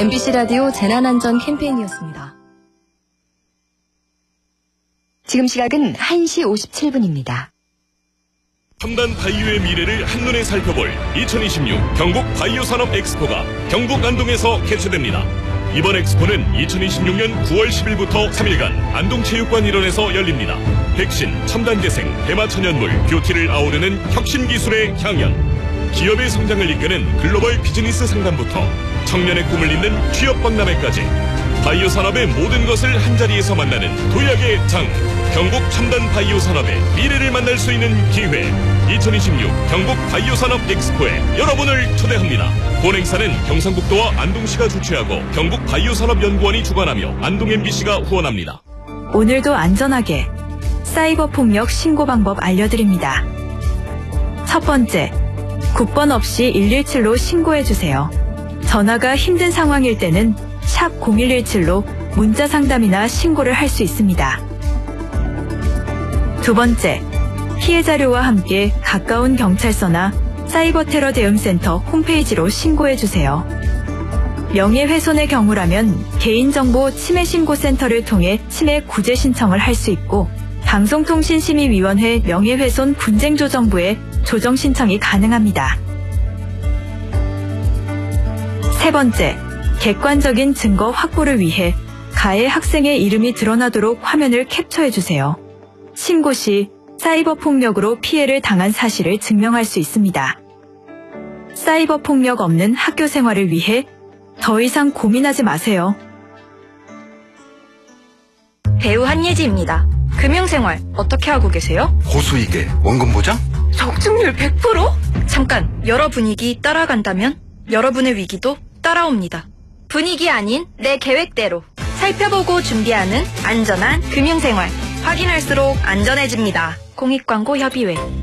MBC 라디오 재난안전 캠페인이었습니다. 지금 시각은 1시 57분입니다. 첨단 바이오의 미래를 한눈에 살펴볼 2026 경북 바이오산업 엑스포가 경북 안동에서 개최됩니다. 이번 엑스포는 2026년 9월 10일부터 3일간 안동체육관 일원에서 열립니다. 백신, 첨단재생, 대마천연물, 뷰티를 아우르는 혁신기술의 향연, 기업의 성장을 이끄는 글로벌 비즈니스 상담부터 청년의 꿈을 잇는 취업박람회까지 바이오 산업의 모든 것을 한자리에서 만나는 도약의 장, 경북 첨단 바이오 산업의 미래를 만날 수 있는 기회. 2026 경북 바이오 산업 엑스포에 여러분을 초대합니다. 본 행사는 경상북도와 안동시가 주최하고 경북 바이오 산업 연구원이 주관하며 안동 MBC가 후원합니다. 오늘도 안전하게 사이버 폭력 신고 방법 알려드립니다. 첫 번째, 국번 없이 117로 신고해주세요. 전화가 힘든 상황일 때는 샵 0117로 문자 상담이나 신고를 할 수 있습니다. 두 번째, 피해 자료와 함께 가까운 경찰서나 사이버 테러 대응센터 홈페이지로 신고해주세요. 명예훼손의 경우라면 개인정보 침해신고센터를 통해 침해 구제 신청을 할 수 있고 방송통신심의위원회 명예훼손 분쟁조정부에 조정 신청이 가능합니다. 세 번째, 객관적인 증거 확보를 위해 가해 학생의 이름이 드러나도록 화면을 캡처해주세요. 신고 시 사이버 폭력으로 피해를 당한 사실을 증명할 수 있습니다. 사이버 폭력 없는 학교 생활을 위해 더 이상 고민하지 마세요. 배우 한예지입니다. 금융생활 어떻게 하고 계세요? 고수익에 원금 보장? 적중률 100%? 잠깐, 여러 분위기 따라간다면 여러분의 위기도 따라옵니다. 분위기 아닌 내 계획대로 살펴보고 준비하는 안전한 금융생활. 확인할수록 안전해집니다. 공익광고 협의회.